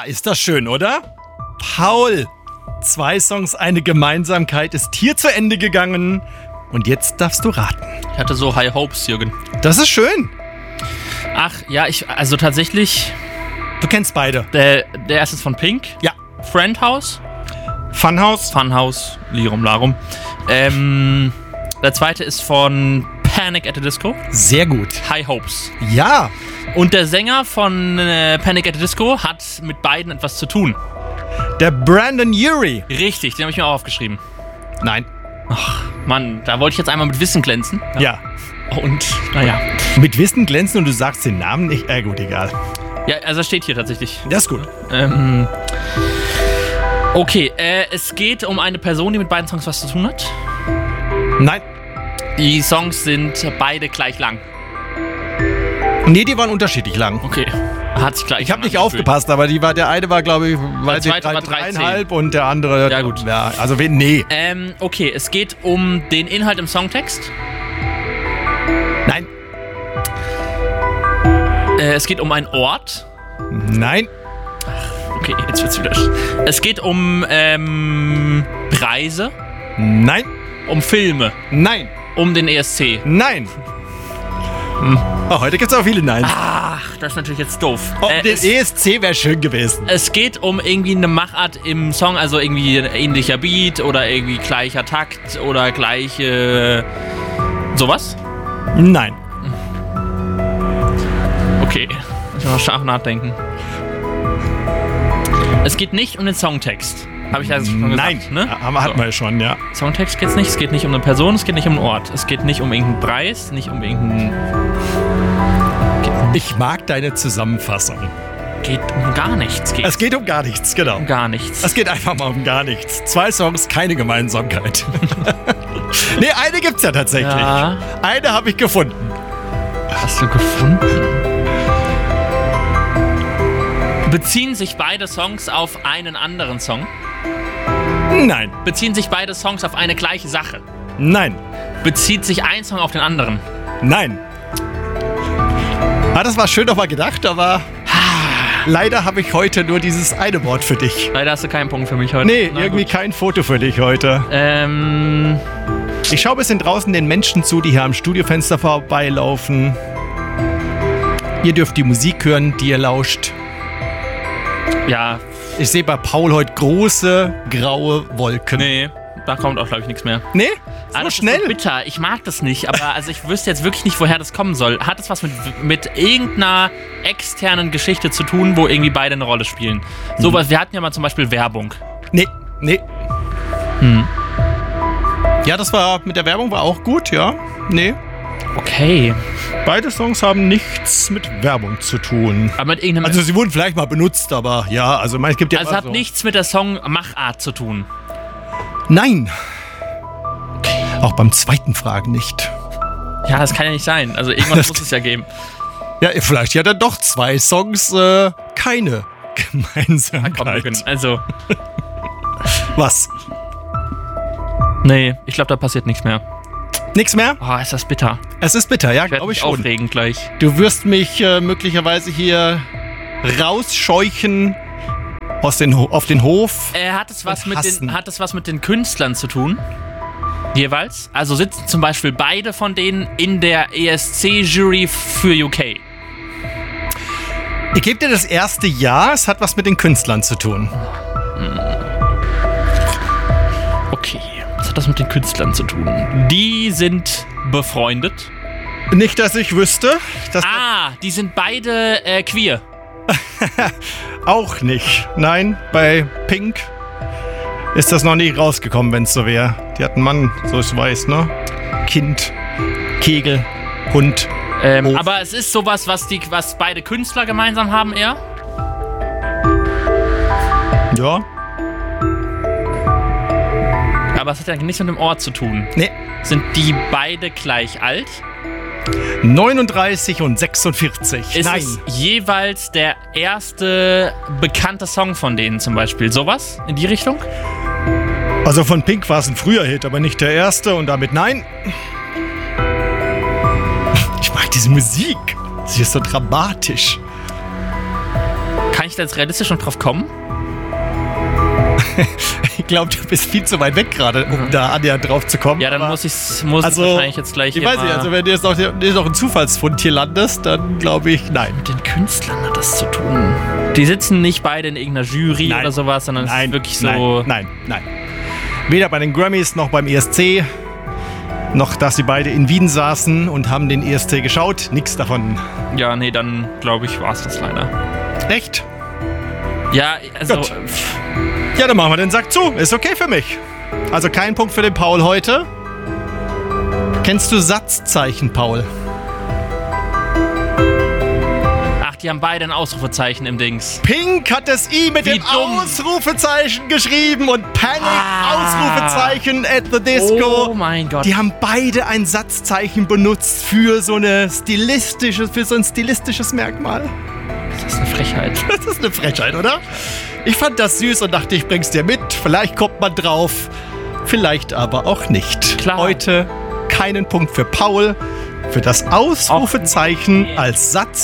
ist das schön, oder? Paul, 2 Songs, eine Gemeinsamkeit ist hier zu Ende gegangen. Und jetzt darfst du raten. Ich hatte so High Hopes, Jürgen. Das ist schön. Ach, ja, also tatsächlich... Du kennst beide. Der erste ist von Pink. Ja. Friendhouse. Funhouse. Lirum Larum. Der zweite ist von Panic at the Disco. Sehr gut. High Hopes. Ja. Und der Sänger von Panic at the Disco hat mit beiden etwas zu tun. Der Brandon Urie. Richtig, den habe ich mir auch aufgeschrieben. Nein. Ach, Mann, da wollte ich jetzt einmal mit Wissen glänzen. Ja. Und, naja. Mit Wissen glänzen und du sagst den Namen nicht? Gut, egal. Ja, also steht hier tatsächlich. Das ist gut. Okay, es geht um eine Person, die mit beiden Songs was zu tun hat. Nein. Die Songs sind beide gleich lang. Nee, die waren unterschiedlich lang. Okay. Hat sich gleich. Ich habe nicht aufgepasst, aber der eine war, glaube ich, der zweite war 3,5 und der andere... Ja, gut. Ja, also, nee. Okay, es geht um den Inhalt im Songtext. Nein. Es geht um einen Ort. Nein. Okay, jetzt wird's wieder. Es geht um Preise. Nein. Um Filme. Nein. Um den ESC. Nein. Oh, heute gibt's auch viele Neins. Ach, das ist natürlich jetzt doof. Den ESC wäre schön gewesen. Es geht um irgendwie eine Machart im Song, also irgendwie ein ähnlicher Beat oder irgendwie gleicher Takt oder gleiche... sowas? Nein. Okay, ich muss mal scharf nachdenken. Es geht nicht um den Songtext. Habe ich das schon gesagt? Nein, ne? Hatten wir schon, ja. Songtext geht's nicht, es geht nicht um eine Person, es geht nicht um einen Ort. Es geht nicht um irgendeinen Preis, nicht um irgendeinen... Ich mag deine Zusammenfassung. Geht um gar nichts. Es geht um gar nichts, genau. Um gar nichts. Es geht einfach mal um gar nichts. 2 Songs, keine Gemeinsamkeit. Nee, eine gibt's ja tatsächlich. Ja. Eine habe ich gefunden. Hast du gefunden? Beziehen sich beide Songs auf einen anderen Song? Nein. Beziehen sich beide Songs auf eine gleiche Sache? Nein. Bezieht sich ein Song auf den anderen? Nein. Das war schön nochmal gedacht, aber leider habe ich heute nur dieses eine Wort für dich. Leider hast du keinen Punkt für mich heute. Nee, irgendwie kein Foto für dich heute. Ich schaue ein bisschen draußen den Menschen zu, die hier am Studiofenster vorbeilaufen. Ihr dürft die Musik hören, die ihr lauscht. Ja. Ich sehe bei Paul heute große, graue Wolken. Nee, da kommt auch, glaube ich, nichts mehr. Nee? So das schnell? Ist so bitter. Ich mag das nicht, aber also ich wüsste jetzt wirklich nicht, woher das kommen soll. Hat es was mit irgendeiner externen Geschichte zu tun, wo irgendwie beide eine Rolle spielen? Sowas, wir hatten ja mal zum Beispiel Werbung. Nee. Ja, das war mit der Werbung war auch gut, ja. Nee. Okay. Beide Songs haben nichts mit Werbung zu tun. Aber mit irgendeinem... Also sie wurden vielleicht mal benutzt, aber ja, also es gibt ja... Also es hat nichts mit der Songmachart zu tun. Nein. Auch beim zweiten Fragen nicht. Ja, das kann ja nicht sein. Also irgendwas muss es ja geben. Ja, vielleicht ja dann doch 2 Songs, keine Gemeinsamkeit. Komm, also... Was? Nee, ich glaube, da passiert nichts mehr. Nichts mehr? Oh, ist das bitter. Es ist bitter, ja, glaube ich schon. Aufregend gleich. Du wirst mich möglicherweise hier rausscheuchen auf den Hof. Hat es was mit den Künstlern zu tun? Jeweils? Also sitzen zum Beispiel beide von denen in der ESC-Jury für UK? Ich gebe dir das erste Ja, es hat was mit den Künstlern zu tun. Okay, was hat das mit den Künstlern zu tun? Die sind befreundet? Nicht, dass ich wüsste. Die sind beide queer. Auch nicht. Nein, bei Pink ist das noch nie rausgekommen, wenn es so wäre. Die hat einen Mann, so ich weiß, ne? Kind, Kegel, Hund. Aber es ist sowas, was beide Künstler gemeinsam haben, eher? Ja. Aber es hat ja nichts mit dem Ort zu tun. Nee. Sind die beide gleich alt? 39 und 46. Ist es jeweils der erste bekannte Song von denen zum Beispiel? Sowas? In die Richtung? Also von Pink war es ein früher Hit, aber nicht der erste und damit nein. Ich mag diese Musik. Sie ist so dramatisch. ich da jetzt realistisch noch drauf kommen? Ich glaube, du bist viel zu weit weg gerade, um da annähernd drauf zu kommen. Ja, dann muss ich wahrscheinlich jetzt gleich ich weiß nicht, also wenn du jetzt noch ein Zufallsfund hier landest, dann glaube ich, nein. Mit den Künstlern hat das zu tun. Die sitzen nicht beide in irgendeiner Jury oder sowas, sondern es ist wirklich so... Nein. Weder bei den Grammys noch beim ESC, noch dass sie beide in Wien saßen und haben den ESC geschaut. Nix davon. Ja, nee, dann glaube ich, war es das leider. Echt? Ja, also... Gut. Ja, dann machen wir den Sack zu. Ist okay für mich. Also kein Punkt für den Paul heute. Kennst du Satzzeichen, Paul? Ach, die haben beide ein Ausrufezeichen im Dings. Pink hat das I mit dem dumm. Ausrufezeichen geschrieben und Panic Ausrufezeichen at the Disco. Oh mein Gott. Die haben beide ein Satzzeichen benutzt für so ein stilistisches Merkmal. Das ist eine Frechheit. Das ist eine Frechheit, oder? Ich fand das süß und dachte, ich bring's dir mit. Vielleicht kommt man drauf, vielleicht aber auch nicht. Klar. Heute keinen Punkt für Paul. Für das Ausrufezeichen als Satz